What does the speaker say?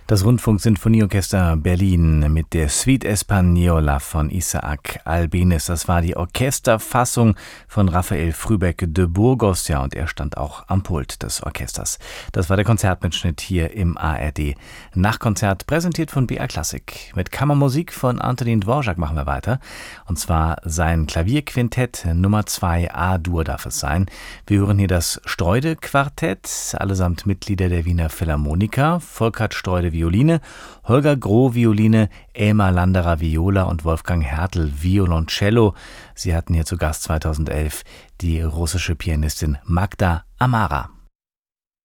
Das Rundfunksinfonieorchester Berlin mit der Suite Española von Isaac Albéniz. Das war die Orchesterfassung von Raphael Frühbeck de Burgos. Ja, und er stand auch am Pult des Orchesters. Das war der Konzertmitschnitt hier im ARD Nachkonzert, präsentiert von BR Classic. Mit Kammermusik von Antonín Dvořák machen wir weiter. Und zwar sein Klavierquintett Nummer 2 A-Dur darf es sein. Wir hören hier das Streude-Quartett, allesamt Mitglieder der Wiener Philharmoniker. Volkert Streude Violine, Holger Groh Violine, Elmar Landerer Viola und Wolfgang Hertel Violoncello. Sie hatten hier zu Gast 2011 die russische Pianistin Magda Amara.